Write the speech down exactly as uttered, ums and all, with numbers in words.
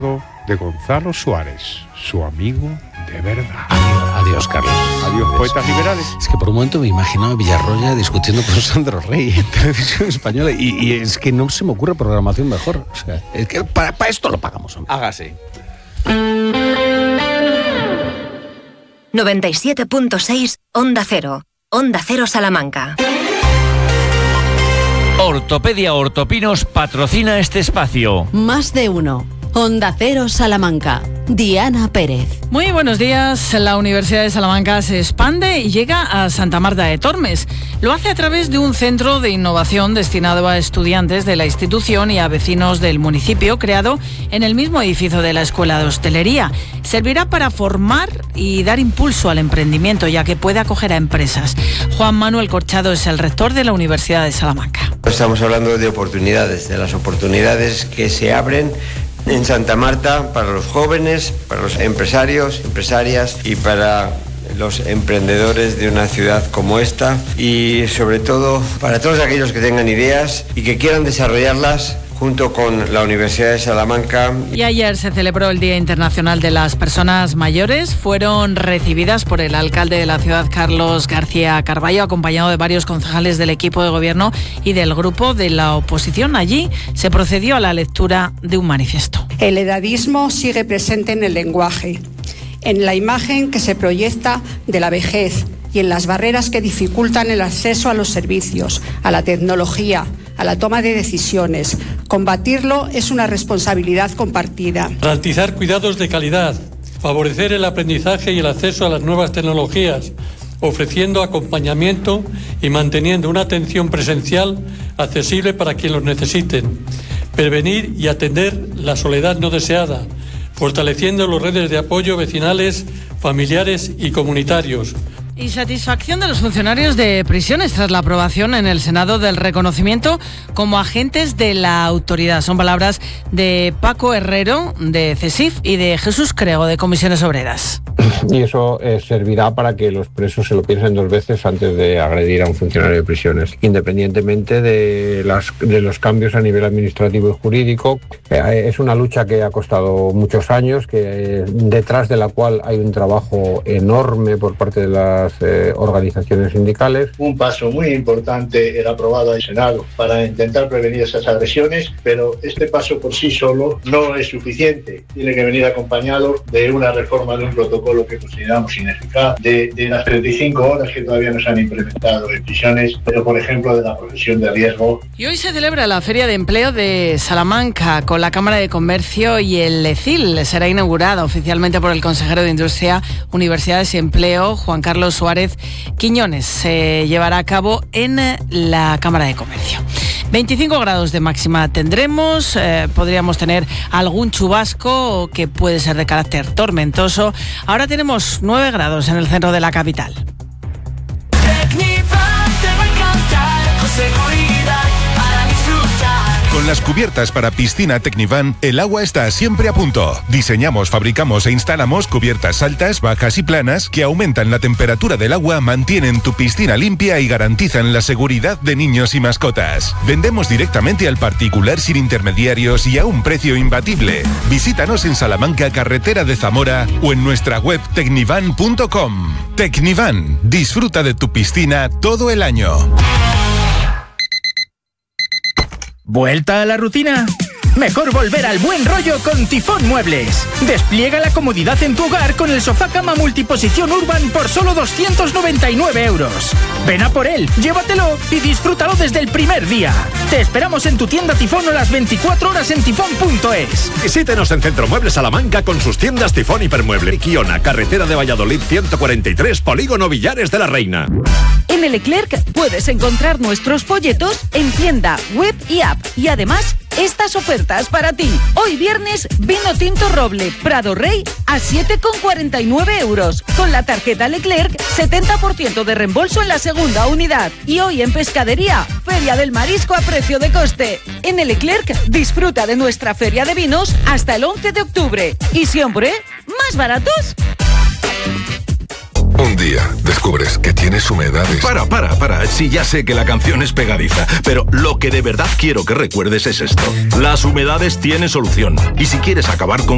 de Gonzalo Suárez, su amigo de verdad. Adiós, adiós Carlos. Adiós, poetas liberales. Es que por un momento me imaginaba a Villarroya discutiendo con Sandro Rey en Televisión Española y, y es que no se me ocurre programación mejor. O sea, es que para, para esto lo pagamos. Hombre. Hágase. noventa y siete punto seis Onda Cero. Onda Cero Salamanca. Ortopedia Ortopinos patrocina este espacio. Más de uno. Onda Cero Salamanca. Diana Pérez. Muy buenos días. La Universidad de Salamanca se expande y llega a Santa Marta de Tormes. Lo hace a través de un centro de innovación destinado a estudiantes de la institución y a vecinos del municipio, creado en el mismo edificio de la Escuela de Hostelería. Servirá para formar y dar impulso al emprendimiento, ya que puede acoger a empresas. Juan Manuel Corchado es el rector de la Universidad de Salamanca. Estamos hablando de oportunidades, de las oportunidades que se abren en Santa Marta para los jóvenes, para los empresarios, empresarias y para los emprendedores de una ciudad como esta, y sobre todo para todos aquellos que tengan ideas y que quieran desarrollarlas junto con la Universidad de Salamanca. Y ayer se celebró el Día Internacional de las Personas Mayores. Fueron recibidas por el alcalde de la ciudad, Carlos García Carballo, acompañado de varios concejales del equipo de gobierno y del grupo de la oposición. Allí se procedió a la lectura de un manifiesto. El edadismo sigue presente en el lenguaje, en la imagen que se proyecta de la vejez y en las barreras que dificultan el acceso a los servicios, a la tecnología, a la toma de decisiones. Combatirlo es una responsabilidad compartida. Garantizar cuidados de calidad, favorecer el aprendizaje y el acceso a las nuevas tecnologías, ofreciendo acompañamiento y manteniendo una atención presencial accesible para quienes los necesiten. Prevenir y atender la soledad no deseada, fortaleciendo las redes de apoyo vecinales, familiares y comunitarios. Y satisfacción de los funcionarios de prisiones tras la aprobación en el Senado del reconocimiento como agentes de la autoridad. Son palabras de Paco Herrero, de CESIF, y de Jesús Crego, de Comisiones Obreras. Y eso eh, servirá para que los presos se lo piensen dos veces antes de agredir a un funcionario de prisiones, independientemente de, las, de los cambios a nivel administrativo y jurídico. Eh, es una lucha que ha costado muchos años, que eh, detrás de la cual hay un trabajo enorme por parte de las eh, organizaciones sindicales. Un paso muy importante el aprobado en el Senado para intentar prevenir esas agresiones, pero este paso por sí solo no es suficiente. Tiene que venir acompañado de una reforma de un protocolo que consideramos ineficaz, de, de las treinta y cinco horas que todavía no se han implementado en prisiones, pero por ejemplo de la profesión de riesgo. Y hoy se celebra la Feria de Empleo de Salamanca con la Cámara de Comercio y el E C I L. Será inaugurada oficialmente por el consejero de Industria, Universidades y Empleo, Juan Carlos Suárez Quiñones. Se llevará a cabo en la Cámara de Comercio. veinticinco grados de máxima tendremos, eh, podríamos tener algún chubasco que puede ser de carácter tormentoso. Ahora tenemos nueve grados en el centro de la capital. Con las cubiertas para piscina Tecnivan, el agua está siempre a punto. Diseñamos, fabricamos e instalamos cubiertas altas, bajas y planas que aumentan la temperatura del agua, mantienen tu piscina limpia y garantizan la seguridad de niños y mascotas. Vendemos directamente al particular sin intermediarios y a un precio imbatible. Visítanos en Salamanca, carretera de Zamora, o en nuestra web tecnivan punto com. Tecnivan, disfruta de tu piscina todo el año. ¿Vuelta a la rutina? Mejor volver al buen rollo con Tifón Muebles. Despliega la comodidad en tu hogar con el sofá cama multiposición Urban por solo doscientos noventa y nueve euros. Ven a por él, llévatelo y disfrútalo desde el primer día. Te esperamos en tu tienda Tifón o las veinticuatro horas en tifón punto es. Visítenos en Centro Muebles Salamanca con sus tiendas Tifón Hipermueble. Quiona, carretera de Valladolid ciento cuarenta y tres, Polígono Villares de la Reina. En el Leclerc puedes encontrar nuestros folletos en tienda, web y app. Y además, estas ofertas para ti. Hoy viernes, vino tinto roble Prado Rey a siete con cuarenta y nueve euros. Con la tarjeta Leclerc, setenta por ciento de reembolso en la segunda unidad. Y hoy en pescadería, Feria del Marisco a precio de coste. En el Leclerc, disfruta de nuestra feria de vinos hasta el once de octubre. Y siempre, ¿más baratos? Un día descubres que tienes humedades. Para, para, para. Sí, ya sé que la canción es pegadiza, pero lo que de verdad quiero que recuerdes es esto. Las humedades tienen solución. Y si quieres acabar con